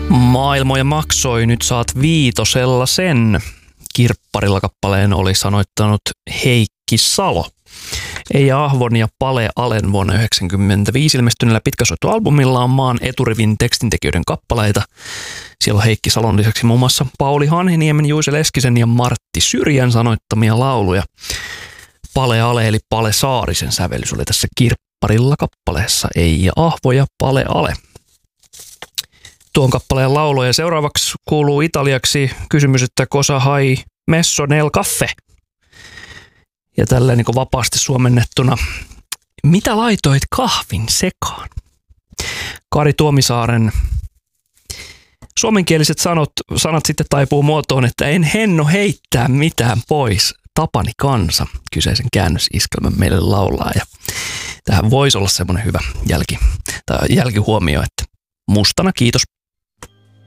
Maailmoja maksoi, nyt saat viitosella sen. Kirpparilla kappaleen oli sanoittanut Heikki Salo. Eija Ahvon ja Pale Alen vuonna 1995 ilmestyneellä pitkäsoittoalbumilla on maan eturivin tekstintekijöiden kappaleita. Siellä on Heikki Salon lisäksi muun muassa Pauli Hanhiniemen, Juise Leskisen ja Martti Syrjän sanoittamia lauluja. Pale Ale eli Pale Saarisen sävellys oli tässä Kirpparilla kappaleessa. Eija Ahvo ja Pale Ale. Tuon kappaleen lauloja seuraavaksi kuuluu italiaksi kysymys, että cosa hai messo nel caffè? Ja tälleen niin vapaasti suomennettuna, mitä laitoit kahvin sekaan? Kari Tuomisaaren suomenkieliset sanat sitten taipuu muotoon, että en henno heittää mitään pois. Tapani kansa kyseisen käännösiskelmän meille laulaa. Ja tähän voisi olla semmoinen hyvä jälkihuomio, että mustana kiitos.